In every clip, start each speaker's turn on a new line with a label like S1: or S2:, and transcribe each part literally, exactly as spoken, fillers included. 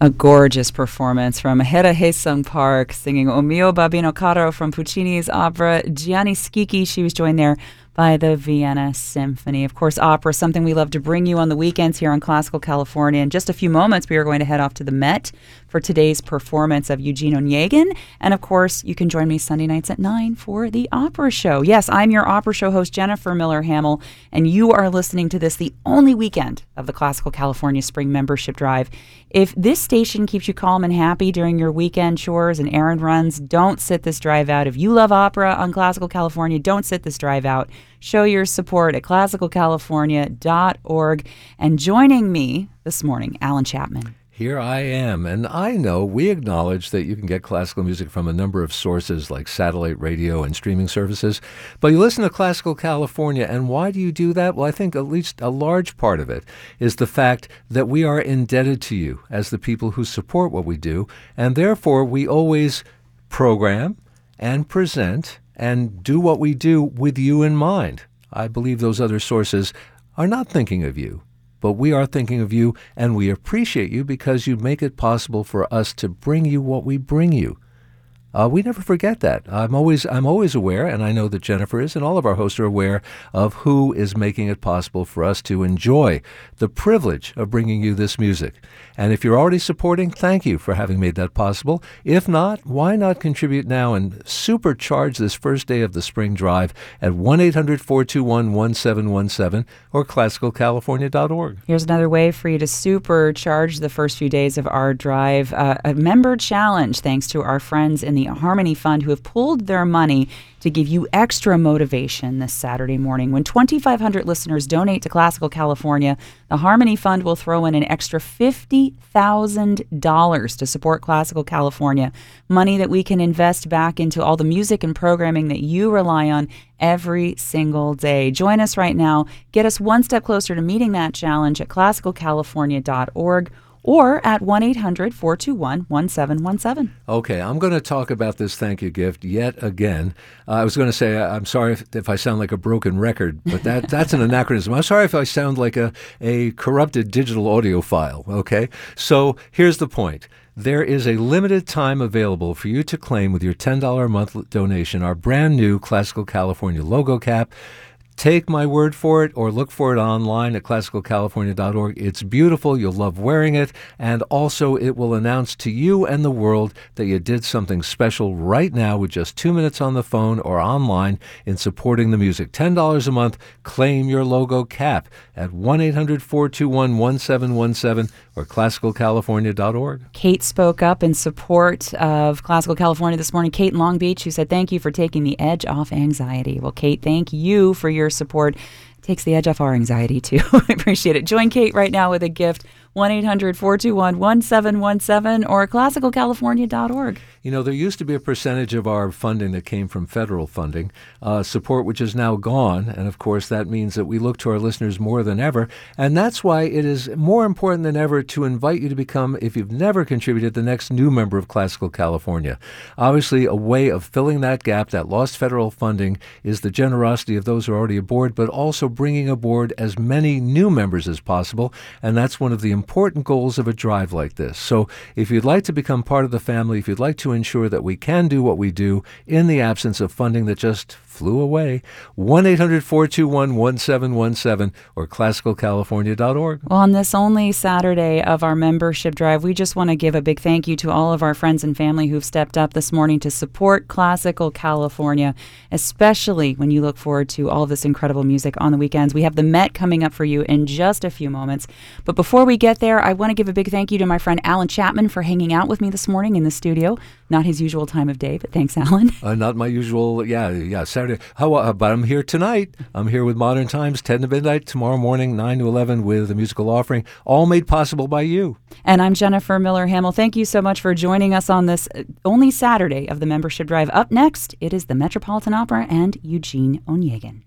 S1: A gorgeous performance from Hera Haesung Park singing O mio babbino caro from Puccini's opera Gianni Schicchi. She was joined there by the Vienna Symphony. Of course, opera, something we love to bring you on the weekends here on Classical California. In just a few moments, we are going to head off to the Met for today's performance of Eugene Onegin. And of course, you can join me Sunday nights at nine for the opera show. Yes, I'm your opera show host, Jennifer Miller Hamill, and you are listening to this the only weekend of the Classical California Spring Membership Drive. If this station keeps you calm and happy during your weekend chores and errand runs, don't sit this drive out. If you love opera on Classical California, don't sit this drive out. Show your support at classical california dot org. And joining me this morning, Alan Chapman.
S2: Here I am, and I know we acknowledge that you can get classical music from a number of sources like satellite radio and streaming services, but you listen to Classical California, and why do you do that? Well, I think at least a large part of it is the fact that we are indebted to you as the people who support what we do, and therefore we always program and present and do what we do with you in mind. I believe those other sources are not thinking of you. But we are thinking of you, and we appreciate you because you make it possible for us to bring you what we bring you. Uh, we never forget that. I'm always I'm always aware, and I know that Jennifer is, and all of our hosts are aware of who is making it possible for us to enjoy the privilege of bringing you this music. And if you're already supporting, thank you for having made that possible. If not, why not contribute now and supercharge this first day of the spring drive at one eight hundred four two one one seven one seven or classical california dot org.
S1: Here's another way for you to supercharge the first few days of our drive. Uh, a member challenge, thanks to our friends in the Harmony Fund who have pooled their money to give you extra motivation this Saturday morning. When twenty-five hundred listeners donate to Classical California, the Harmony Fund will throw in an extra fifty thousand dollars to support Classical California, money that we can invest back into all the music and programming that you rely on every single day. Join us right now. Get us one step closer to meeting that challenge at classical california dot org. Or at one eight hundred four two one one seven one seven.
S2: Okay, I'm going to talk about this thank you gift yet again. Uh, I was going to say, uh, I'm sorry if, if I sound like a broken record, but that that's an anachronism. I'm sorry if I sound like a, a corrupted digital audio file, okay? So here's the point. There is a limited time available for you to claim with your ten dollars a month donation our brand new Classical California logo cap. Take my word for it, or look for it online at classical california dot org. It's beautiful. You'll love wearing it. And also, it will announce to you and the world that you did something special right now with just two minutes on the phone or online in supporting the music. ten dollars a month. Claim your logo cap at one eight hundred four two one one seven one seven or classical california dot org.
S1: Kate spoke up in support of Classical California this morning. Kate in Long Beach, who said, thank you for taking the edge off anxiety. Well, Kate, thank you for your support. Takes the edge off our anxiety, too. I appreciate it. Join Kate right now with a gift. one eight hundred four two one one seven one seven or classical california dot org.
S2: You know, there used to be a percentage of our funding that came from federal funding, uh, support which is now gone. And, of course, that means that we look to our listeners more than ever. And that's why it is more important than ever to invite you to become, if you've never contributed, the next new member of Classical California. Obviously, a way of filling that gap, that lost federal funding, is the generosity of those who are already aboard, but also bringing aboard as many new members as possible. And that's one of the important goals of a drive like this. So if you'd like to become part of the family, if you'd like to ensure that we can do what we do in the absence of funding that just flew away, one eight hundred four two one one seven one seven or classical california dot org.
S1: Well, on this only Saturday of our membership drive, we just want to give a big thank you to all of our friends and family who've stepped up this morning to support Classical California, especially when you look forward to all of this incredible music on the weekends. We have the Met coming up for you in just a few moments. But before we get there, I want to give a big thank you to my friend Alan Chapman for hanging out with me this morning in the studio. Not his usual time of day, but thanks, Alan.
S2: Uh, not my usual, yeah, yeah, Saturday. How, uh, but I'm here tonight. I'm here with Modern Times, ten to midnight, tomorrow morning, nine to eleven, with a musical offering, all made possible by you.
S1: And I'm Jennifer Miller Hamill. Thank you so much for joining us on this only Saturday of the Membership Drive. Up next, it is the Metropolitan Opera and Eugene Onegin.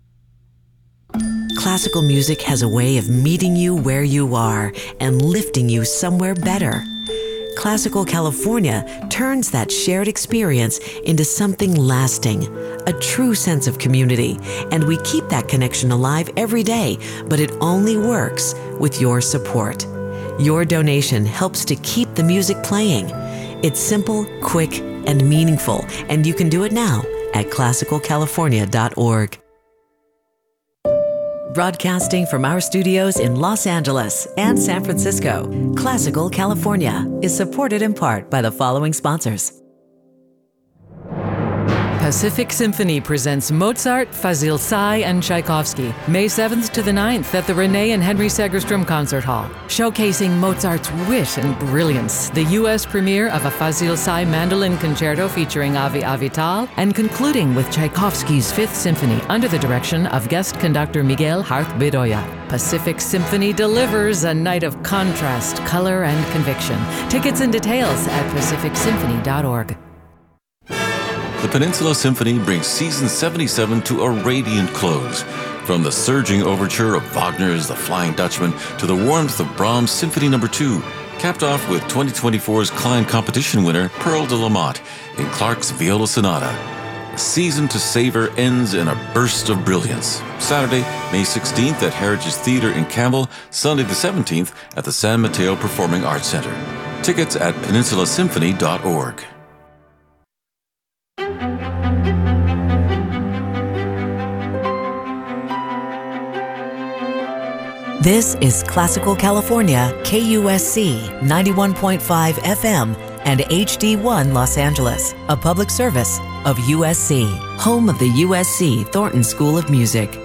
S3: Classical music has a way of meeting you where you are and lifting you somewhere better. Classical California turns that shared experience into something lasting, a true sense of community, and we keep that connection alive every day, but it only works with your support. Your donation helps to keep the music playing. It's simple, quick, and meaningful, and you can do it now at classical california dot org. Broadcasting from our studios in Los Angeles and San Francisco, Classical California is supported in part by the following sponsors.
S4: Pacific Symphony presents Mozart, Fazil Say, and Tchaikovsky, May seventh to the ninth at the Renee and Henry Segerstrom Concert Hall. Showcasing Mozart's wit and brilliance, the U S premiere of a Fazil Say mandolin concerto featuring Avi Avital, and concluding with Tchaikovsky's Fifth Symphony under the direction of guest conductor Miguel Harth Bedoya. Pacific Symphony delivers a night of contrast, color, and conviction. Tickets and details at pacific symphony dot org.
S5: The Peninsula Symphony brings season seventy-seven to a radiant close. From the surging overture of Wagner's The Flying Dutchman to the warmth of Brahms' Symphony Number two, capped off with twenty twenty-four's Klein competition winner Pearl de la Motte in Clark's Viola Sonata. The season to savor ends in a burst of brilliance. Saturday, May sixteenth at Heritage Theatre in Campbell, Sunday the seventeenth at the San Mateo Performing Arts Center. Tickets at peninsula symphony dot org.
S3: This is Classical California, K U S C ninety-one point five F M and H D one Los Angeles, a public service of U S C, home of the U S C Thornton School of Music.